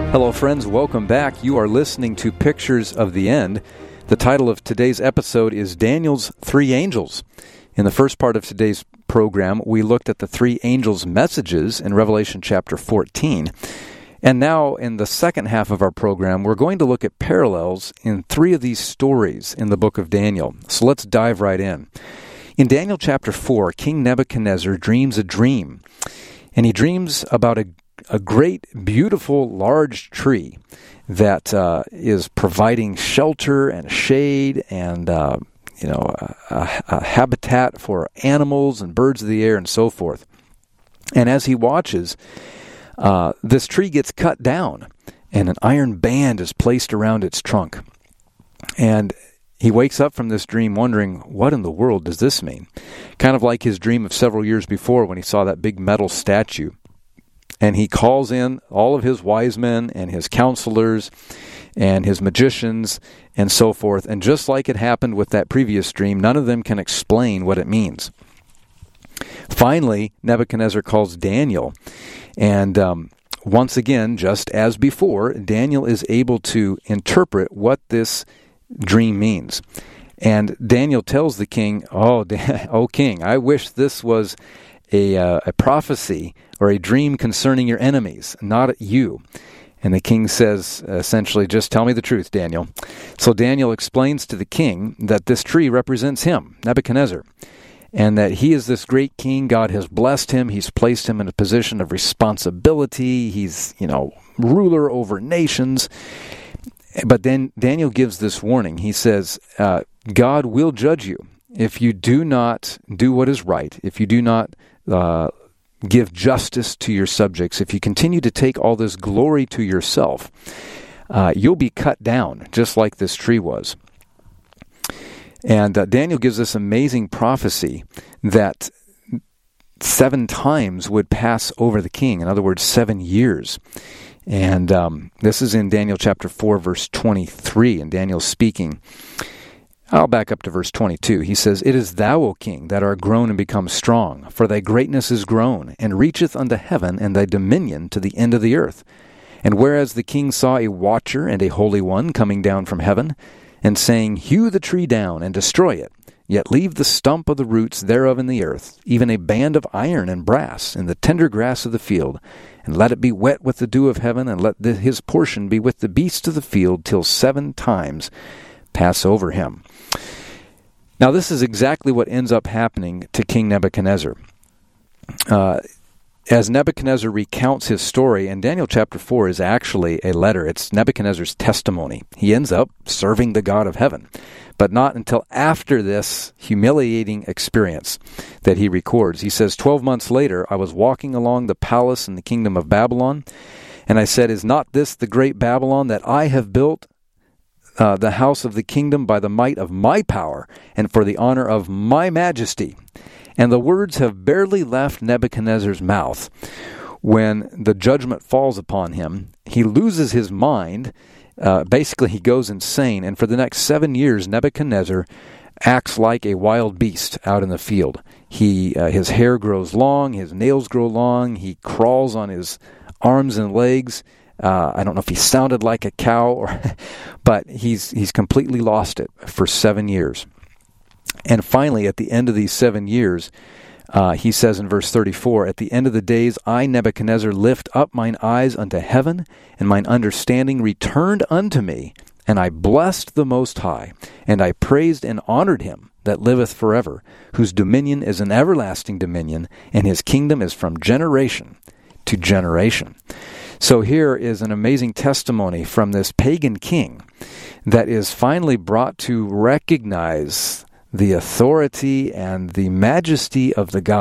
Hello, friends. Welcome back. You are listening to Pictures of the End. The title of today's episode is Daniel's Three Angels. In the first part of today's program, we looked at the three angels' messages in Revelation chapter 14. And now, in the second half of our program, we're going to look at parallels in three of these stories in the book of Daniel. So let's dive right in. In Daniel chapter 4, King Nebuchadnezzar dreams a dream. And he dreams about a great, beautiful, large tree that is providing shelter and shade and a habitat for animals and birds of the air and so forth. And as he watches, this tree gets cut down and an iron band is placed around its trunk. And he wakes up from this dream wondering, what in the world does this mean? Kind of like his dream of several years before when he saw that big metal statue. And he calls in all of his wise men and his counselors and his magicians and so forth. And just like it happened with that previous dream, none of them can explain what it means. Finally, Nebuchadnezzar calls Daniel. And once again, just as before, Daniel is able to interpret what this dream means. And Daniel tells the king, Oh king, I wish this was a prophecy or a dream concerning your enemies, not you. And the king says, essentially, just tell me the truth, Daniel. So Daniel explains to the king that this tree represents him, Nebuchadnezzar, and that he is this great king. God has blessed him. He's placed him in a position of responsibility. He's, ruler over nations. But then Daniel gives this warning. He says, God will judge you if you do not do what is right, if you do not give justice to your subjects, if you continue to take all this glory to yourself, you'll be cut down, just like this tree was. And Daniel gives this amazing prophecy that 7 times would pass over the king. In other words, 7 years. And this is in Daniel chapter 4, verse 23, and Daniel's speaking. I'll back up to verse 22. He says, It is thou, O king, that art grown and become strong, for thy greatness is grown, and reacheth unto heaven, and thy dominion to the end of the earth. And whereas the king saw a watcher and a holy one coming down from heaven, and saying, Hew the tree down, and destroy it, yet leave the stump of the roots thereof in the earth, even a band of iron and brass, in the tender grass of the field, and let it be wet with the dew of heaven, and let his portion be with the beasts of the field, till 7 times pass over him. Now, this is exactly what ends up happening to King Nebuchadnezzar. As Nebuchadnezzar recounts his story, and Daniel chapter 4 is actually a letter. It's Nebuchadnezzar's testimony. He ends up serving the God of heaven, but not until after this humiliating experience that he records. He says, 12 months later, I was walking along the palace in the kingdom of Babylon, and I said, Is not this the great Babylon that I have built, the house of the kingdom by the might of my power and for the honor of my majesty? And the words have barely left Nebuchadnezzar's mouth when the judgment falls upon him. He loses his mind. Basically, he goes insane. And for the next 7 years, Nebuchadnezzar acts like a wild beast out in the field. His hair grows long. His nails grow long. He crawls on his arms and legs. I don't know if he sounded like a cow, but he's completely lost it for 7 years. And finally, at the end of these 7 years, he says in verse 34, At the end of the days, I, Nebuchadnezzar, lift up mine eyes unto heaven, and mine understanding returned unto me, and I blessed the Most High, and I praised and honored him that liveth forever, whose dominion is an everlasting dominion, and his kingdom is from generation to generation. So here is an amazing testimony from this pagan king that is finally brought to recognize the authority and the majesty of the God